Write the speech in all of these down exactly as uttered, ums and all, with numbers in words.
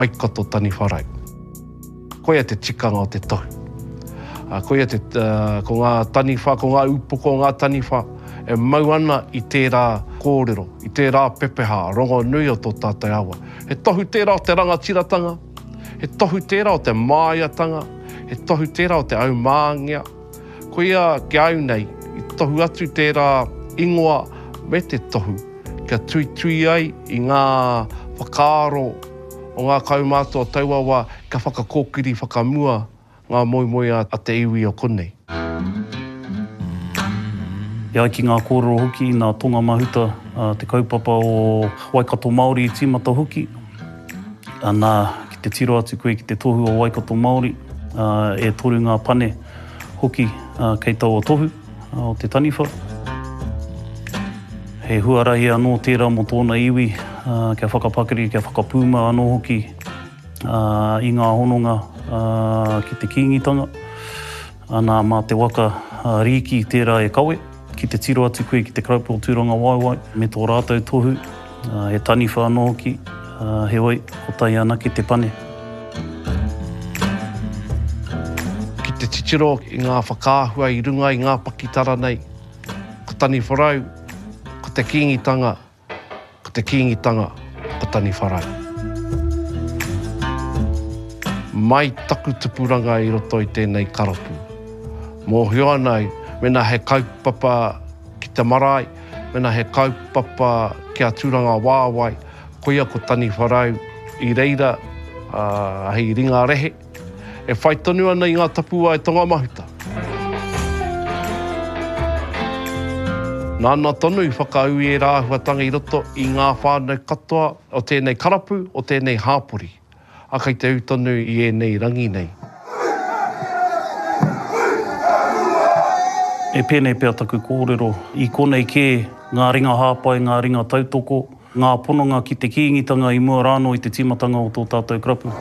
waikato tani wharai. Koia te tikanga o te tohu. Uh, koia te, uh, ko ngā tani wha, ko ngā upoko o ngā tani wha, e mau ana i tērā kōrero, i tērā pepeha, rongo nui o tō tātai awa. He tohu tērā o te rangatiratanga, he tohu tērā o te māiatanga, he tohu tērā o te au māngia. Ko ia ki au nei, i tohu atu tērā ingoa me te tohu, kia tui tui ai i ngā whakaaro o ngā kaumātua tauawa, ka whakakōkiri whakamua ngā moimoia a te iwi o konei. Ia ki ngā kōrero hoki, ngā tonga mahuta, uh, te kaupapa o Waikato Māori i tīmata hoki. Nā, ki te tiro atu koe ki te tohu o Waikato Māori, uh, e toru ngā pane hoki uh, kei tau o tohu uh, o te taniwha. He huarahi anō tērā mo tōna iwi, uh, kia whakapakari, kia whakapūma anō hoki uh, i ngā hononga uh, ki te kīngitanga. Nā, mā te waka uh, riki tērā e kawe, ki te tiro atu koe ki te Kraupō Tūranga Waiwai, me tō rātou tohu, uh, he taniwha anō hoki, uh, he wai, o tai ana ki te pane. Te titiro i ngā whakāhua i runga i ngā pakitara nei. Ko tani wharau, ko te kīngitanga, ko te kīngitanga, ko tani wharau. Mai taku tupuranga i roto i tēnei karapu. Mō hio anai, mena he kaupapa ki te marae, mena he kaupapa ki a tūranga wāwai, ko ia ko tani wharau i reira, uh, hei ringa rehe. E whai tonu ana i ngā tapua e tonga mahuta. Nāna tonu i whakaui e rāhuatanga i roto i ngā whānau katoa o tēnei karapu, o tēnei hāpori. A kei te utonu i e nei rangi nei. E pēnei pēr taku kōrero i konei kē ngā ringa hāpai, ngā ringa tautoko, ngā pononga ki te kīngitanga i mua rāno i te timatanga o tō tātou karapu.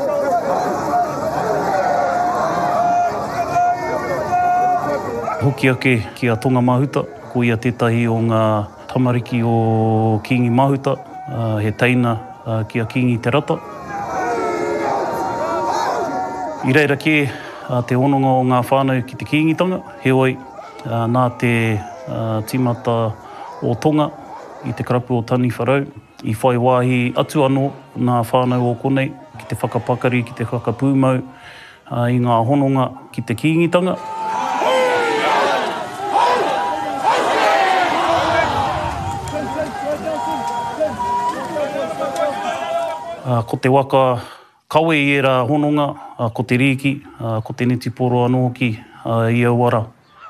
Hoki ake ki a tonga mahuta, ko ia tētahi o ngā tamariki o kingi mahuta, uh, he teina uh, ki a kingi te rata. I reira ke uh, te ononga o ngā whānau ki te kingitanga, he oi uh, nā te uh, timata o tonga i te karapu o tani wharau, i whai wāhi atu anō ngā whānau o konei, ki te whakapakari, ki te whakapūmau, uh, i ngā hononga ki te kingitanga. Uh, ko te waka kawe i era hononga, uh, ko te riki, uh, ko te neti poro anō hoki uh, i au wara.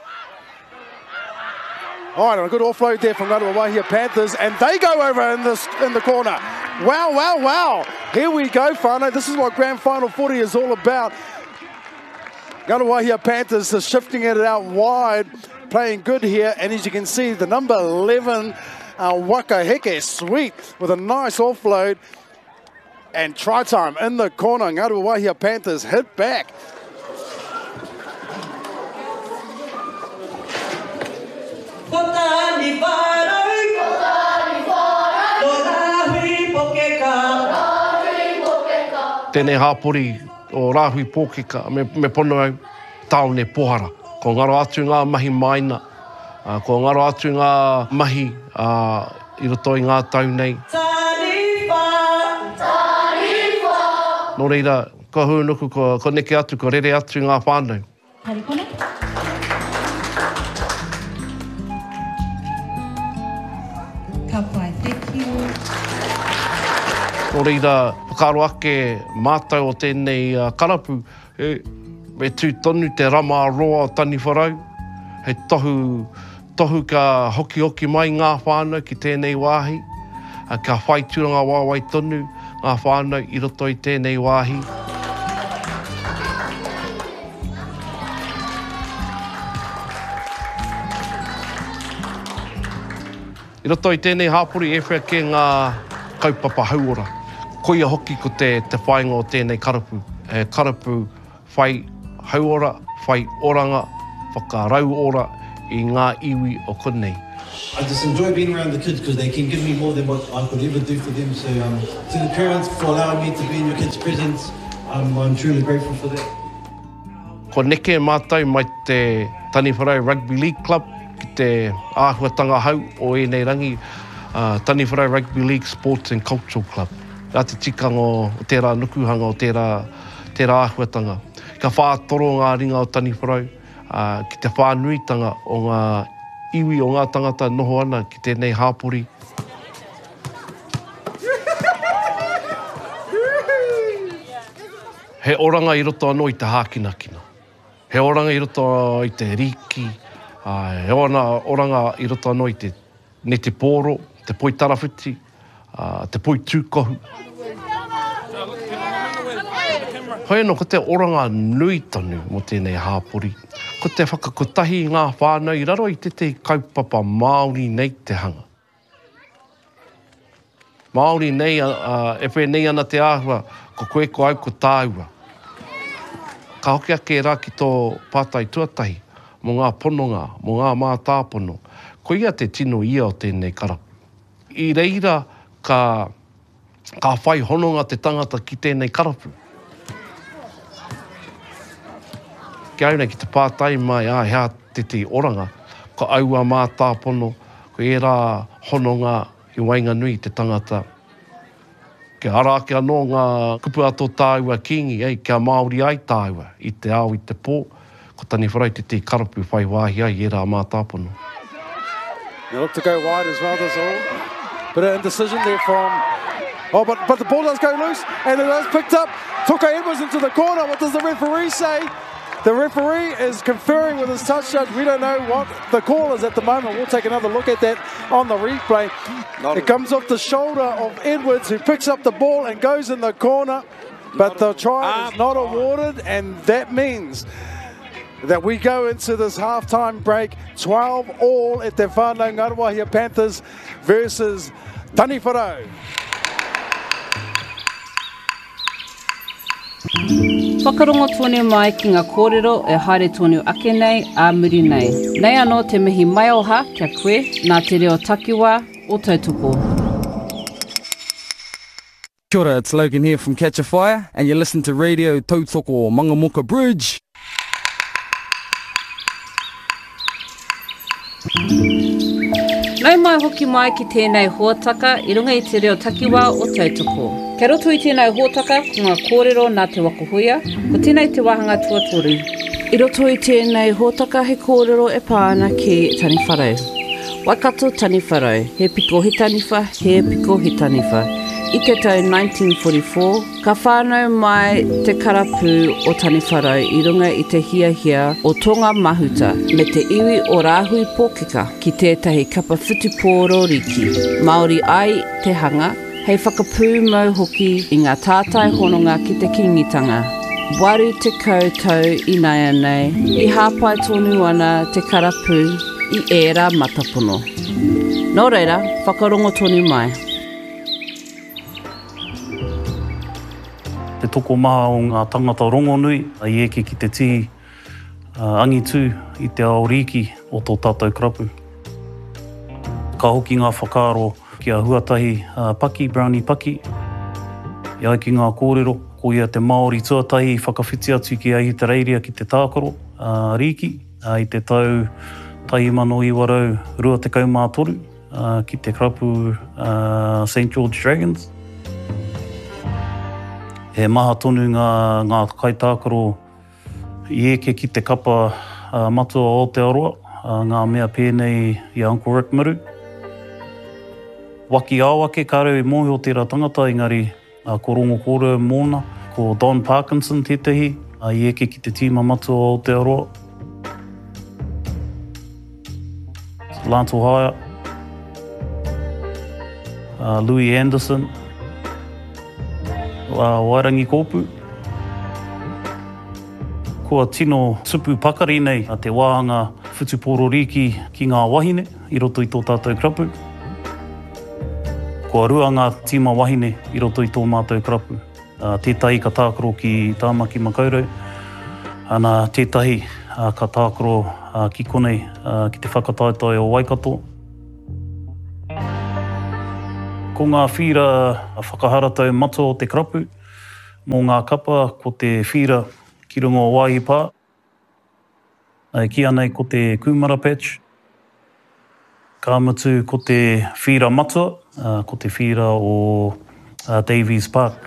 All right, a good offload there from Ngāti Waiwahia Panthers, and they go over in, this, in the corner. Wow, wow, wow. Here we go, whānau. This is what Grand Final footy is all about. Ngāti Waiwahia Panthers are shifting it out wide, playing good here, and as you can see, the number eleven, uh, Waka Heke, sweet, with a nice offload. And try time in the corner. Ngāti Waiwahia Panthers hit back. Tēnei hāpori o Rāhui Pōkeka, me, me pono au tāone pohara. Ko ngaro atu ngā mahi maina, uh, ko ngaro atu ngā mahi uh, i roto i ngā tau nei. Nō reira, ko hunuku, ko, ko neke atu, ko rere atu ngā whānau. Harikone. Ka pai, thank you. Nō reira, whakaro ake mātau o tēnei uh, karapu, e, me tū tonu te rama roa o tani wharau, he tohu, tohu ka hoki hoki mai ngā whānau ki tēnei wāhi, uh, ka whai tūranga wāwai tonu, ngā whānau i roto i tēnei wāhi. I roto i tēnei hāpori e whea ke ngā kaupapa hauora. Koia hoki ko te, te whainga o tēnei karapu. E karapu whai hauora, whai oranga, whakarau ora i ngā iwi o konei. I just enjoy being around the kids because they can give me more than what I could ever do for them. So um, to the parents for allowing me to be in your kids' presence, um, I'm truly grateful for that. Ko neke mātai mai te Tani Wharae Rugby League Club ki te āhuatanga hau o ēnei rangi uh, Tani Wharae Rugby League Sports and Cultural Club. Rā te tikanga o tērā nukuhanga o tērā, tērā āhuatanga. Ka whātoro ngā ringa o Tani Wharae uh, ki te whānuitanga o ngā iwi o ngā tangata noho ana ki tēnei hāpori. He oranga i roto anō i te hākinakina. He oranga i roto i te riki. Uh, he oranga i roto anō i te ne te pōro, te poi tarawhiti, uh, te poi tūkohu. Hoi anō, ko te oranga nui tonu mo tēnei hāpori. Ko te whakakotahi ngā whānau i raro i te te kaupapa Māori nei te hanga. Māori nei, uh, e whē nei ana te āhua, ko koe ko au ko tāua. Ka hoki ake rā ki tō pātai tuatahi, mo ngā pononga, mo ngā mātāpono, ko ia te tino ia o tēnei karapu. I reira, ka, ka whai hononga te tangata ki tēnei karapu. Ki auna ki te pātai mai, a hea te te oranga, ko aua mātāpono, ko e rā hononga i Wainganui te tangata. Ke ara ake anō ngā kupu ato tāua kingi, ei, kia Māori ai tāua, i te ao i te pō, ko Tani Wharae te te karapu whai wāhi ai, e rā mātāpono. They look to go wide as well, that's all. Bit of indecision there from... Oh, but, but the ball does go loose, and it is picked up. Tuka Edwards into the corner. What does the referee say? The referee is conferring with his touch judge. We don't know what the call is at the moment. We'll take another look at that on the replay. Not it comes off the shoulder of Edwards, who picks up the ball and goes in the corner. But the try is not awarded, and that means that we go into this half-time break. twelve all at the Whānau Ngaruawahia Panthers versus Tani Wharae. Whakarongo tōne mai ki ngā kōrero e haere tōne ake nei, a muri nei. Nei anō te mihi mai oha kia koe, nā te reo takiwā o tautoko. Kia ora, it's Logan here from Catch a Fire, and you listen to Radio Tautoko Mangamoka Bridge. Nau mai hoki mai ki tēnei huataka i runga i te reo takiwā o tautoko. Kei roto i tēnei huataka ko ngā kōrero nā te wakuhuia, ko tēnei te wahanga tuatoru. I roto i tēnei huataka he kōrero e pāna ki Tani Wharae. Waikato Tani Wharae, he piko he taniwha, he piko he taniwha. I te tau nineteen forty-four, ka whānau mai te karapu o Tani Wharae i runga i te hiahia o Tonga Mahuta me te iwi o Rāhui Pōkeka ki tētahi kapa whutupōro riki. Māori ai te hanga, hei whakapū mau hoki i ngā tātai hononga ki te kingitanga. Waru te koutou i nei anei, i hāpai tonu ana te karapu i ērā matapono. Nō reira, whakarongo tonu mai. Te toko maha o ngā tangata rongonui, i eke ki te tihi uh, angitu i te ao riki o tō tātou karapu. Ka hoki ngā whakaaro ki a huatahi uh, paki, brownie paki. Ia ki ngā kōrero, ko ia te Māori tuatahi whakawhiti atu ki ai te reiria ki te tākaro uh, riki. Uh, I te tau tahi mano i warau rua te kaumātoru uh, ki te karapu uh, Saint George Dragons. He maha tonu ngā, ngā kaitākaro i eke ki te kapa uh, matua o Aotearoa, uh, ngā mea pēnei i Uncle Rick Miru. Waki awake karau e mohi o tērā tangata, engari uh, ko rongo kōrua mōna, ko Don Parkinson tētahi, uh, i eke ki te tīma matua o Aotearoa. Lanto Haya, uh, Louis Anderson, Uh, Wairangi Kōpū. Kua tino tupu pakari nei a te wāhanga whutupōro riki ki ngā wahine i roto i tō tātou karapu. Kua rua ngā tīma wahine i roto i tō mātou karapu. Uh, tētahi ka tākaro ki Tāmaki Makaurau. Ana tētahi uh, ka tākaro uh, ki konei uh, ki te whakataetai o Waikato. Ko ngā whira a whakaharatau mato o te karapu, mō ngā kapa ko te whira ki rungo o wāhi pā. Uh, ki anei ko te Kumara Patch. Ka mutu ko te whira matua, uh, ko te whira o uh, Davies Park.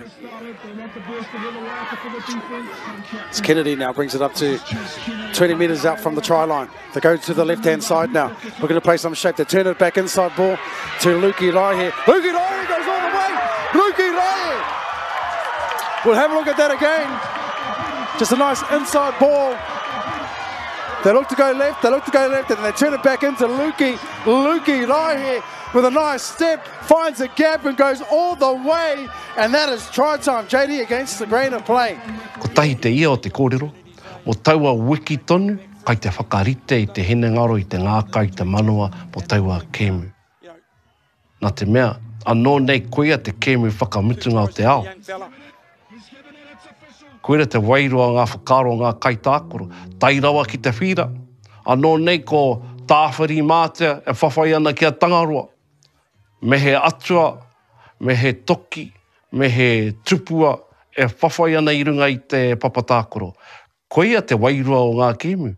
It's Kennedy now brings it up to twenty metres out from the try line. They go to the left-hand side now. We're going to play some shape. They turn it back inside ball to Lukey Lai here. Lukey Lai goes all the way. Lukey Lai. We'll have a look at that again. Just a nice inside ball. They look to go left, they look to go left, and they turn it back into Lukey. Lukey Lai here with a nice step, finds a gap and goes all the way, and that is try time, J D, against the grain of play. Ko tahi te ia o te kōrero, mo taua wiki tonu, kai te whakarite i te hene ngaro i te ngāka i te manoa mo taua kēmu. Nā te mea, anō nei koia te kēmu whakamutunga o te ao. Koera te wairua ngā whakaro ngā kaitākoro, tairawa ki te whira. Anō nei ko tāwhiri mātea e whawhai ana ki a tangaroa. Me he atua, me he toki, me he tupua e whawhai ana i runga i te papatākoro. Koia te wairua o ngā kēmu.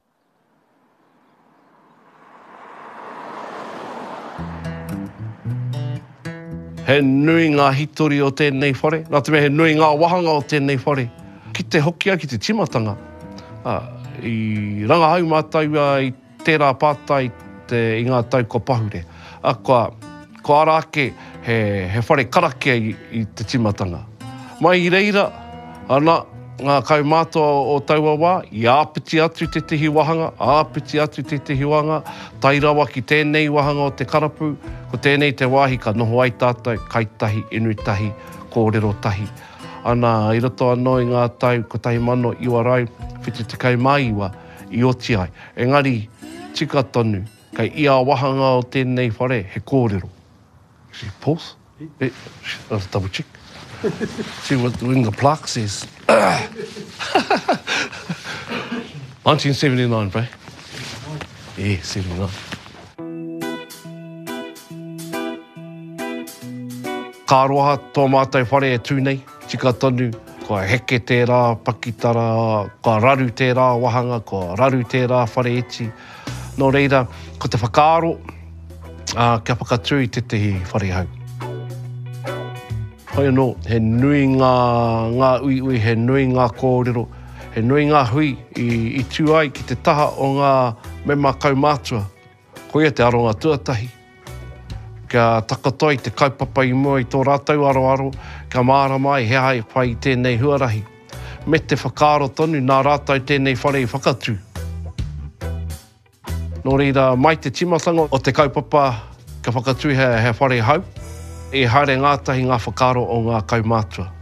He nui ngā hitori o tēnei whare, nā te mea he nui ngā wahanga o tēnei whare. Ki te hokia ki te timatanga. Uh, I rangahau mātaua i tērā pātai te, i ngā tau ko pahure. A koa, ko arake he, he whare karakia i, i te timatanga. Mai i reira, ana, ngā kaumātua o taua wā, i āpiti atu te tehi wahanga, āpiti atu te tehi wahanga, tairawa ki tēnei wahanga o te karapu, ko tēnei te wāhi ka noho ai tātou, kaitahi, inuitahi, kōrero tahi. Ana, i roto anō i ngā tau, ko tahi mano iwa rai, whiti te kau maiwa i oti ai. Engari, tika tonu, kai ia wahanga o tēnei whare, he kōrero. See, pause? Eh, I'll double check. See what the ring the plaque says. nineteen seventy-nine, bro. Yeah, seventy-nine. Ka roha tō mātou whare e tūnei, tika tonu, kua heke tērā pakitara, kua raru tērā wahanga, kua raru tērā whare eti. Nō reira, ko te whakaaro, uh, kia whakatū i te tehi whare hau. Hoi anō, he nui ngā, ngā ui ui, he nui ngā kōrero, he nui ngā hui i, i tū ai ki te taha o ngā mema kaumātua. Koia te aronga tuatahi. Kia takatoi te kaupapa i mua i tō rātau aroaro, kia māra mai he hai whai tēnei huarahi. Me te whakaaro tonu, nā rātau tēnei whare i whakatū. Nō reira, mai te timatanga o te kaupapa kia whakatū he, he whare hau, e haere ngātahi ngā whakaaro o ngā kaumātua.